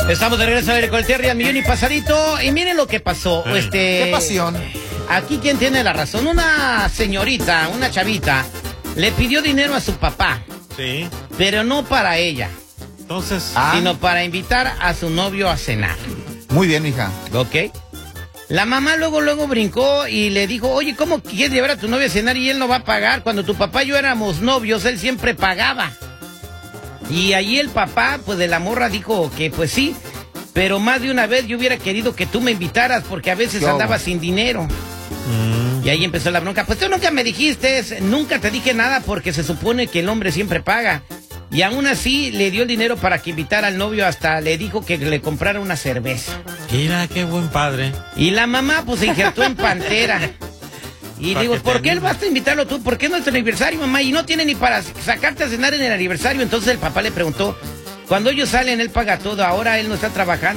Estamos de regreso a ver con el Terry al millón y pasadito. Y miren lo que pasó. Qué pasión. Aquí quien tiene la razón. Una señorita, una chavita, le pidió dinero a su papá. Sí. Pero no para ella. Entonces. Sino para invitar a su novio a cenar. Muy bien, mija. ¿Ok? La mamá luego brincó y le dijo, oye, ¿cómo quieres llevar a tu novio a cenar y él no va a pagar? Cuando tu papá y yo éramos novios, él siempre pagaba. Y allí el papá, pues de la morra, dijo que pues sí, pero más de una vez yo hubiera querido que tú me invitaras porque a veces andaba sin dinero. Y ahí empezó la bronca. Pues tú nunca me dijiste, nunca te dije nada porque se supone que el hombre siempre paga. Y aún así le dio el dinero para que invitara al novio, hasta le dijo que le comprara una cerveza. Mira, qué buen padre. Y la mamá pues se injertó en pantera. Y Para digo, que ¿por te qué él anime. vas a invitarlo tú? ¿Por qué no es tu aniversario, mamá? Y no tiene ni para sacarte a cenar en el aniversario. Entonces el papá le preguntó, cuando ellos salen, él paga todo, ahora él no está trabajando.